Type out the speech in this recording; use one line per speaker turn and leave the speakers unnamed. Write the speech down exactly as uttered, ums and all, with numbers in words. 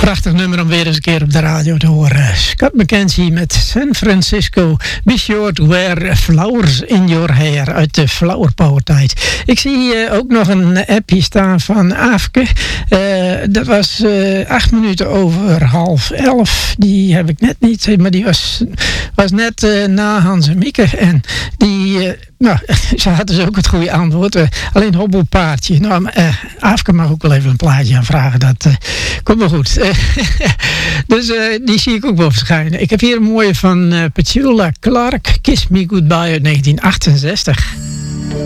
Prachtig nummer om weer eens een keer op de radio te horen. Scott McKenzie met San Francisco. Be sure to wear flowers in your hair uit de Flower Power tijd. Ik zie uh, ook nog een appje staan van Aafke. Uh, dat was uh, acht minuten over half elf. Die heb ik net niet, maar die was, was net uh, na Hans en Mieke. En die... Uh, Nou, ze had dus ook het goede antwoord. Uh, alleen hobbelpaardje. Nou, uh, Aafke mag ook wel even een plaatje aanvragen. Dat uh, komt wel goed. Uh, dus uh, die zie ik ook wel verschijnen. Ik heb hier een mooie van uh, Petula Clark. Kiss Me Goodbye uit negentien achtenzestig.